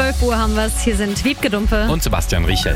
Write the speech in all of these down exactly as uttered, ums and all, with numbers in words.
zwölf Uhr haben wir es. Hier sind Wiebke Dumpe und Sebastian Riechel.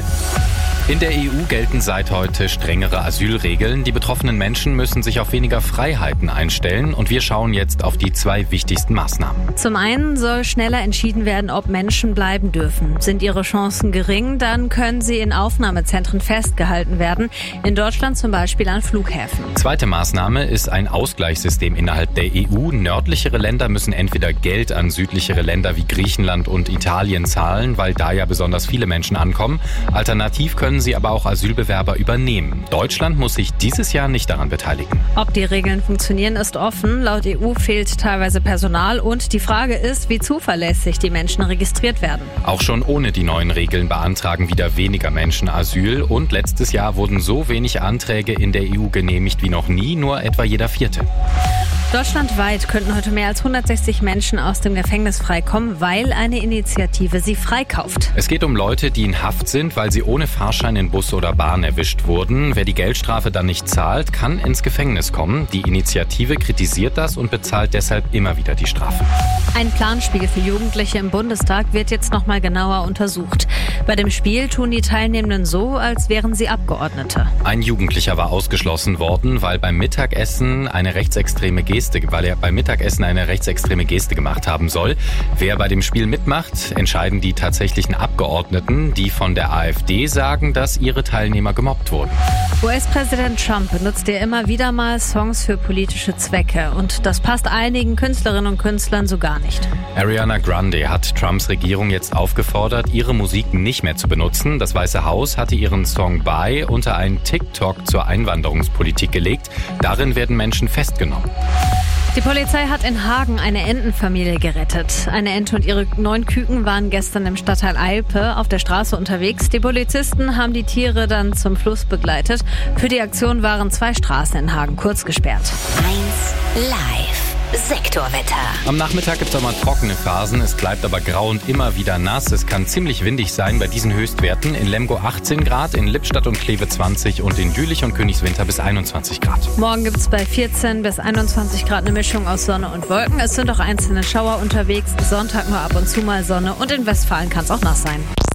In der E U gelten seit heute strengere Asylregeln. Die betroffenen Menschen müssen sich auf weniger Freiheiten einstellen und wir schauen jetzt auf die zwei wichtigsten Maßnahmen. Zum einen soll schneller entschieden werden, ob Menschen bleiben dürfen. Sind ihre Chancen gering, dann können sie in Aufnahmezentren festgehalten werden. In Deutschland zum Beispiel an Flughäfen. Zweite Maßnahme ist ein Ausgleichssystem innerhalb der E U. Nördlichere Länder müssen entweder Geld an südlichere Länder wie Griechenland und Italien zahlen, weil da ja besonders viele Menschen ankommen. Alternativ können sie aber auch Asylbewerber übernehmen. Deutschland muss sich dieses Jahr nicht daran beteiligen. Ob die Regeln funktionieren, ist offen. Laut E U fehlt teilweise Personal und die Frage ist, wie zuverlässig die Menschen registriert werden. Auch schon ohne die neuen Regeln beantragen wieder weniger Menschen Asyl und letztes Jahr wurden so wenig Anträge in der E U genehmigt wie noch nie, nur etwa jeder vierte. Deutschlandweit könnten heute mehr als hundertsechzig Menschen aus dem Gefängnis freikommen, weil eine Initiative sie freikauft. Es geht um Leute, die in Haft sind, weil sie ohne Fahrschein in Bus oder Bahn erwischt wurden. Wer die Geldstrafe dann nicht zahlt, kann ins Gefängnis kommen. Die Initiative kritisiert das und bezahlt deshalb immer wieder die Strafen. Ein Planspiel für Jugendliche im Bundestag wird jetzt noch mal genauer untersucht. Bei dem Spiel tun die Teilnehmenden so, als wären sie Abgeordnete. Ein Jugendlicher war ausgeschlossen worden, weil beim Mittagessen eine rechtsextreme Geste weil er beim Mittagessen eine rechtsextreme Geste gemacht haben soll. Wer bei dem Spiel mitmacht, entscheiden die tatsächlichen Abgeordneten, die von der AfD sagen, dass ihre Teilnehmer gemobbt wurden. U S-Präsident Trump benutzt ja immer wieder mal Songs für politische Zwecke und das passt einigen Künstlerinnen und Künstlern so gar nicht. Ariana Grande hat Trumps Regierung jetzt aufgefordert, ihre Musik nicht mehr zu benutzen. Das Weiße Haus hatte ihren Song Bye unter einen TikTok zur Einwanderungspolitik gelegt. Darin werden Menschen festgenommen. Die Polizei hat in Hagen eine Entenfamilie gerettet. Eine Ente und ihre neun Küken waren gestern im Stadtteil Eilpe auf der Straße unterwegs. Die Polizisten haben die Tiere dann zum Fluss begleitet. Für die Aktion waren zwei Straßen in Hagen kurz gesperrt. eins Live. Sektorwetter. Am Nachmittag gibt es auch mal trockene Phasen. Es bleibt aber grau und immer wieder nass. Es kann ziemlich windig sein bei diesen Höchstwerten. In Lemgo achtzehn Grad, in Lippstadt und Kleve zwanzig und in Jülich und Königswinter bis einundzwanzig Grad. Morgen gibt es bei vierzehn bis einundzwanzig Grad eine Mischung aus Sonne und Wolken. Es sind auch einzelne Schauer unterwegs. Sonntag nur ab und zu mal Sonne und in Westfalen kann es auch nass sein.